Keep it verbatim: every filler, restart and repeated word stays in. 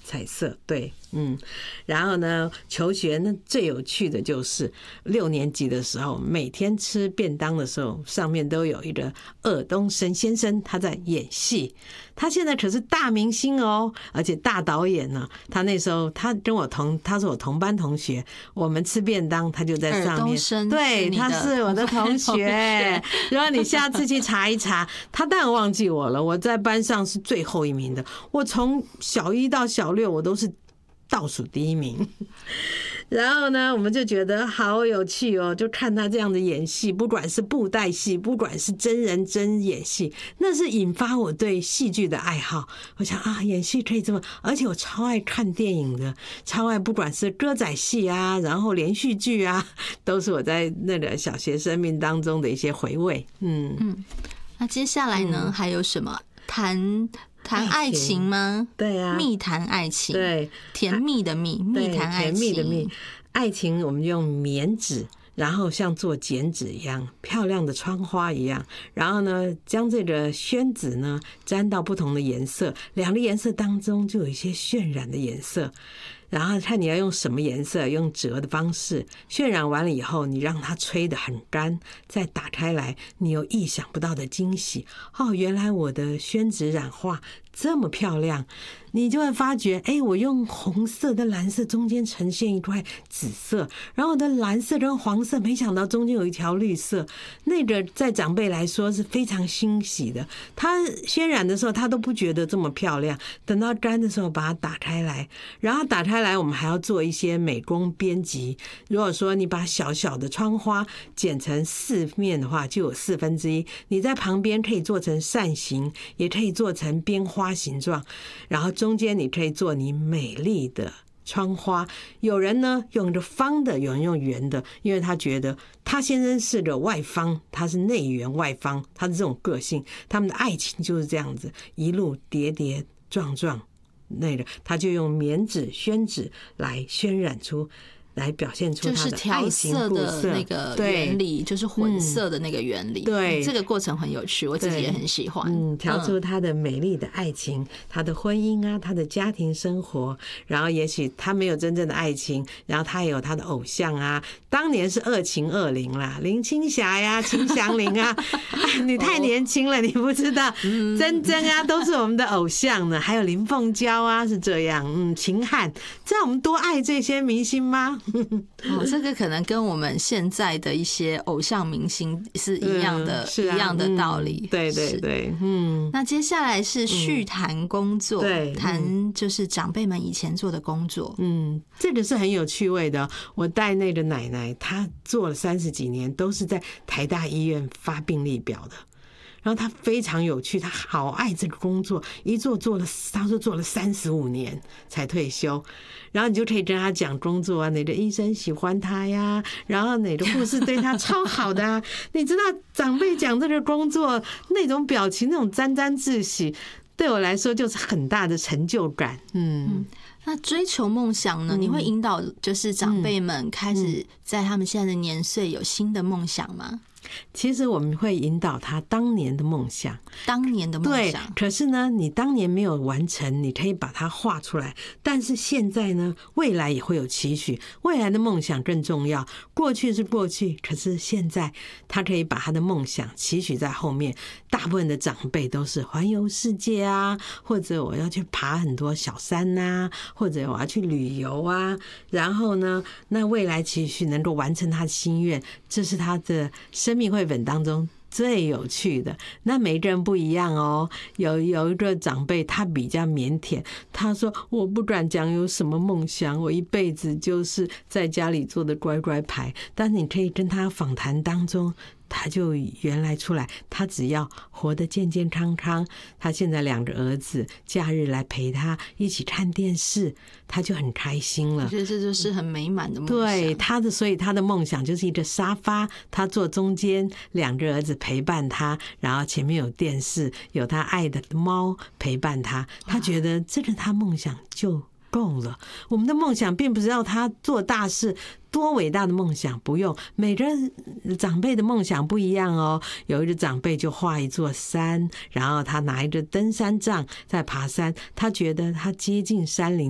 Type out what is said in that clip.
彩色，对，嗯，然后呢，求学那最有趣的就是六年级的时候，每天吃便当的时候，上面都有一个尔冬升先生他在演戏，他现在可是大明星哦，而且大导演呢。他那时候他跟我同，他是我同班同学，我们吃便当，他就在上面，对，他是我的同学。如果你下次去查一查，他当然忘记我了，我在班上是最后一名的，我从小一到小六我都是倒数第一名。然后呢，我们就觉得好有趣哦，就看他这样的演戏，不管是布袋戏，不管是真人真演戏，那是引发我对戏剧的爱好。我想啊，演戏可以这么，而且我超爱看电影的，超爱不管是歌仔戏啊，然后连续剧啊，都是我在那个小学生命当中的一些回味。嗯嗯， 那接下来呢，嗯、还有什么谈？谈爱情吗？ 对啊， 蜜谈爱情， 对， 甜蜜的蜜，蜜谈爱情， 甜蜜的蜜，爱情我们用棉纸，然后像做剪纸一样，漂亮的窗花一样，然后呢，将这个宣纸呢沾到不同的颜色，两个颜色当中就有一些渲染的颜色。然后看你要用什么颜色，用折的方式渲染完了以后，你让它吹得很干，再打开来，你有意想不到的惊喜。哦，原来我的宣纸染画这么漂亮，你就会发觉，哎，我用红色跟蓝色中间呈现一块紫色，然后我的蓝色跟黄色，没想到中间有一条绿色，那个在长辈来说是非常欣喜的。他渲染的时候，他都不觉得这么漂亮，等到干的时候把它打开来，然后打开来我们还要做一些美工编辑。如果说你把小小的窗花剪成四面的话，就有四分之一，你在旁边可以做成扇形，也可以做成边花形状，然后中间你可以做你美丽的窗花。有人呢用着方的，有人用圆的，因为他觉得他先生是个外方，他是内圆外方，他是这种个性，他们的爱情就是这样子，一路跌跌撞撞，那个他就用棉纸宣纸来渲染出，来表现出他的爱情故事， 就是调色的那个原理，就是混色的那个原理。对，这个过程很有趣，我自己也很喜欢。 嗯，调出他的美丽的爱情，他的婚姻啊，他的家庭生活，然后也许他没有真正的爱情，然后他也有他的偶像啊。当年是二秦二林啦，林青霞呀，秦祥林啊，你太年轻了，你不知道，珍珍啊，都是我们的偶像呢。还有林凤娇啊，是这样。嗯，秦汉，知道我们多爱这些明星吗？ 哦，这个可能跟我们现在的一些偶像明星是一样的，嗯啊、一样的道理。 嗯、对对对，嗯。 那接下来是续谈工作，对、嗯，谈就是长辈们以前做的工作。 嗯，这个是很有趣味的。我带那个奶奶，她做了三十几年，都是在台大医院发病历表的。然后他非常有趣，他好爱这个工作，一做做了，他说做了三十五年才退休。然后你就可以跟他讲工作啊，哪个医生喜欢他呀，然后哪个护士对他超好的啊。你知道长辈讲这个工作那种表情，那种沾沾自喜，对我来说就是很大的成就感。嗯。嗯， 那追求梦想呢？你会引导就是长辈们开始在他们现在的年岁有新的梦想吗？ 其实我们会引导他当年的梦想， 当年的梦想。 对，可是呢，你当年没有完成，你可以把它画出来。但是现在呢，未来也会有期许，未来的梦想更重要。过去是过去，可是现在他可以把他的梦想期许在后面。大部分的长辈都是环游世界啊，或者我要去爬很多小山啊，或者我要去旅游啊。然后呢，那未来期许能够完成他的心愿，这是他的生命绘本当中最有趣的。那每个人不一样哦，有有一个长辈他比较腼腆，他说我不敢讲有什么梦想，我一辈子就是在家里做的乖乖牌。但你可以跟他访谈当中，他就原来出来，他只要活得健健康康，他现在两个儿子假日来陪他一起看电视，他就很开心了。 我觉得这就是很美满的梦想。 对，他的所以他的梦想就是一个沙发，他坐中间，两个儿子陪伴他，然后前面有电视，有他爱的猫陪伴他，他觉得这个他梦想就够了。我们的梦想并不是要他做大事，多伟大的梦想不用，每个长辈的梦想不一样哦。有一个长辈就画一座山，然后他拿一个登山杖在爬山，他觉得他接近山林